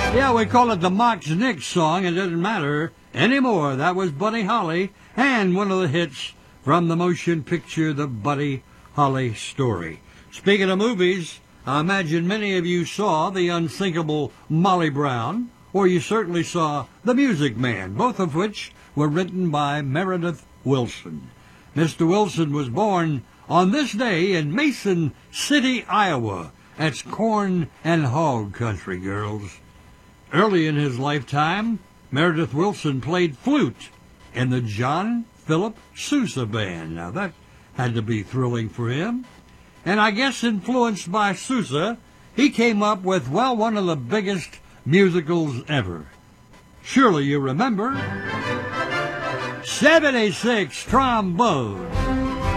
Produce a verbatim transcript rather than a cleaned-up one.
Yeah, we call it the Mox Nick song. It doesn't matter anymore. That was Buddy Holly and one of the hits from the motion picture The Buddy Holly Story. Speaking of movies, I imagine many of you saw The Unthinkable Molly Brown, or you certainly saw The Music Man, both of which were written by Meredith Willson. Mister Willson was born on this day in Mason City, Iowa. That's corn and hog country, girls. Early in his lifetime, Meredith Willson played flute in the John Philip Sousa Band. Now that had to be thrilling for him. And I guess influenced by Sousa, he came up with, well, one of the biggest musicals ever. Surely you remember seventy-six Trombone.